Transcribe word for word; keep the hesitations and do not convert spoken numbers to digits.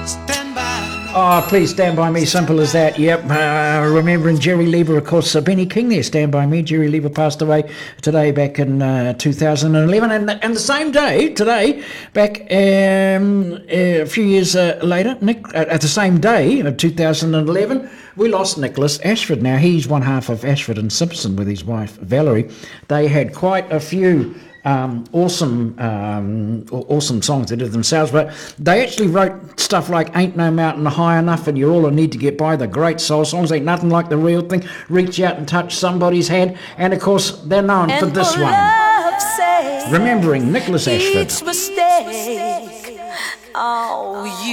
stand by me. Oh, please stand by me. Simple as that. Yep. Uh, remembering Jerry Lever, of course. Uh, Benny King there. Stand by me. Jerry Lever passed away today, back in uh, two thousand eleven, and, and the same day today, back um, a few years uh, later, Nick, uh, at the same day of two thousand eleven, we lost Nicholas Ashford. Now he's one half of Ashford and Simpson with his wife Valerie. They had quite a few. Um, awesome um, awesome songs they did themselves, but they actually wrote stuff like Ain't No Mountain High Enough and You're All I Need to Get By, the great soul songs. Ain't Nothing Like the Real Thing, Reach Out and Touch Somebody's Hand, and of course they're known and for this for one, sake, remembering Nicholas Ashford. Each mistake, oh, you